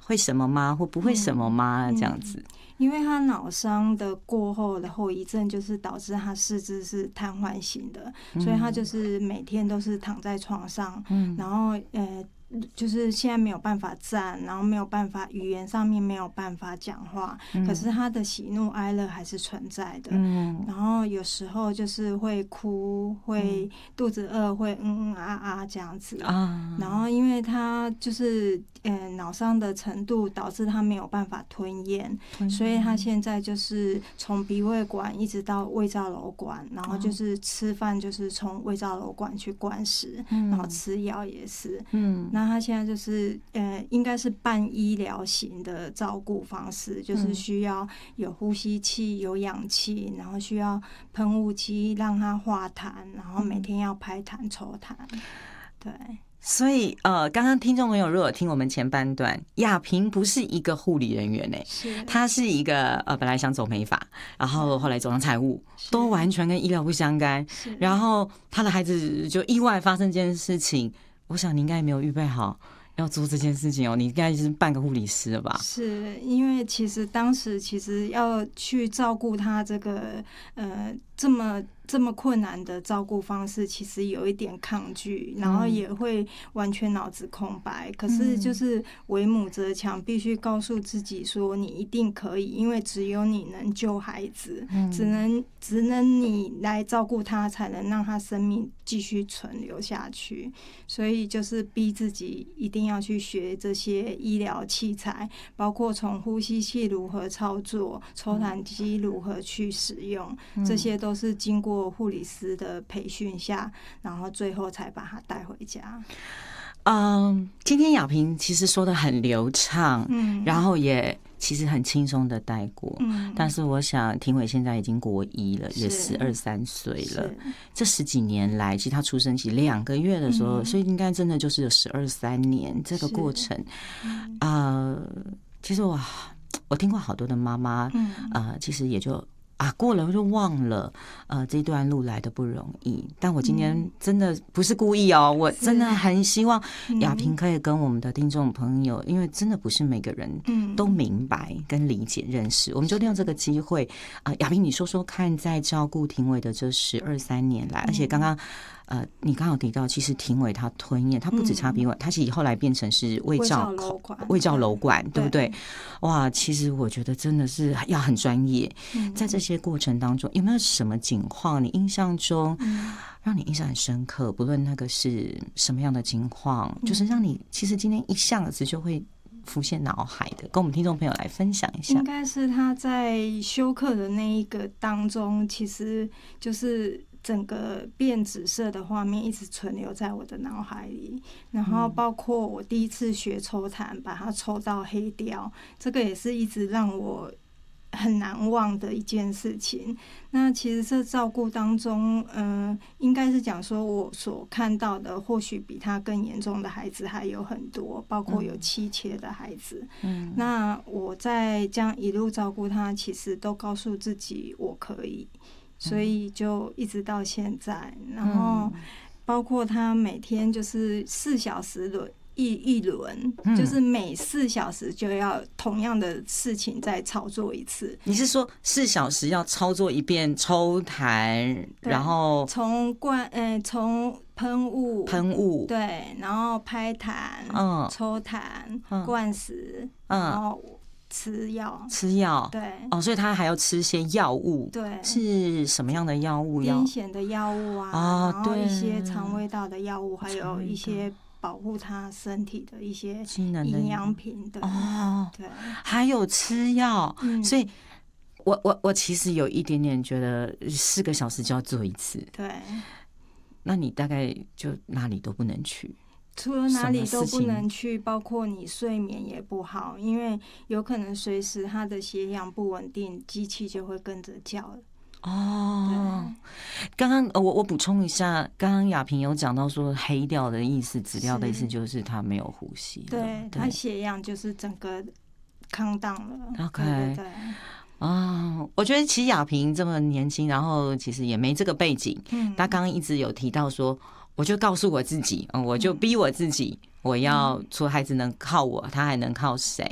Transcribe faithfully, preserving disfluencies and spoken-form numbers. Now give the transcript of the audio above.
会什么吗？或不会什么吗？这样子。 因为他脑伤的过后的后遗症，就是导致他四肢是瘫痪型的，所以他就是每天都是躺在床上，然后呃。就是现在没有办法站，然后没有办法语言上面没有办法讲话，可是他的喜怒哀乐还是存在的。然后有时候就是会哭，会肚子饿，会嗯嗯啊啊这样子。然后因为他就是呃脑伤的程度导致他没有办法吞咽，所以他现在就是从鼻胃管一直到胃造瘘管，然后就是吃饭就是从胃造瘘管去灌食，然后吃药也是。嗯，那他现在就是呃，应该是半医疗型的照顾方式，就是需要有呼吸器、有氧气，然后需要喷雾机让他化痰，然后每天要拍痰抽痰。对， 所以呃，刚刚听众朋友如果听我们前半段，亚萍不是一个护理人员呢、欸，她是一个呃，本来想走美发，然后后来走上财务，都完全跟医疗不相干。然后她的孩子就意外发生这件事情。我想你应该也没有预备好要做这件事情哦，你应该是半个护理师了吧？ 是因为其实当时其实要去照顾他这个呃这么这么困难的照顾方式，其实有一点抗拒，然后也会完全脑子空白。可是就是为母则强，必须告诉自己说你一定可以，因为只有你能救孩子，只能只能你来照顾他，才能让他生命继续存留下去。所以就是逼自己一定要去学这些医疗器材，包括从呼吸器如何操作，抽痰机如何去使用，这些都是经过护理师的培训下，然后最后才把他带回家。 嗯，今天亚萍其实说的很流畅，嗯，然后也其实很轻松的带过，嗯，但是我想庭伟现在已经国一了，也十二三岁了。这十几年来，其实他出生期两个月的时候，所以应该真的就是有十二三年这个过程。啊、呃，其实我我听过好多的妈妈，嗯，呃，其实也就。啊，过了就忘了，呃，这段路来的不容易。但我今天真的不是故意哦，我真的很希望亚萍可以跟我们的听众朋友，因为真的不是每个人都明白跟理解认识，我们就利用这个机会啊，亚萍，你说说看，在照顾庭伟的这十二三年来，而且刚刚。呃，你刚刚提到，其实庭伟他吞咽，他不止插鼻管，他其实后来变成是胃造口、胃造瘘管，对不对？哇，其实我觉得真的是要很专业。在这些过程当中，有没有什么情况你印象中让你印象很深刻？不论那个是什么样的情况，就是让你其实今天一下子就会浮现脑海的，跟我们听众朋友来分享一下。 应该是他在休克的那一个当中，其实就是整个变紫色的画面一直存留在我的脑海里，然后包括我第一次学抽痰，把它抽到黑掉，这个也是一直让我很难忘的一件事情。那其实这照顾当中，呃，应该是讲说我所看到的，或许比他更严重的孩子还有很多，包括有妻妾的孩子。嗯，那我在这样一路照顾他，其实都告诉自己我可以。所以就一直到现在，然后包括他每天就是四小时轮一一轮，就是每四小时就要同样的事情再操作一次。 你是说四小时要操作一遍抽痰，然后从灌呃从喷雾喷雾对，然后拍痰，嗯，抽痰，嗯，灌食，嗯，然后。吃药， 吃药， 对， 哦，所以他还要吃一些药物， 对， 是什么样的药物？ 癫痫的药物啊， 哦、 然后一些肠胃道的药物，还有一些保护他身体的一些营养品的， 哦，对，还有吃药，嗯、所以我我我其实有一点点觉得四个小时就要做一次， 对， 那你大概就哪里都不能去。 除了哪里都不能去，包括你睡眠也不好，因为有可能随时他的血氧不稳定，机器就会跟着叫了。 哦，刚刚我我补充一下，刚刚亚萍有讲到说黑掉的意思，紫掉的意思就是他没有呼吸了， 对，他血氧就是整个康荡了。 OK， 对对对。 哦，我觉得其实亚萍这么年轻，然后其实也没这个背景，嗯，他刚刚一直有提到说。我就告诉我自己，我就逼我自己，我要除了孩子能靠我，他还能靠谁？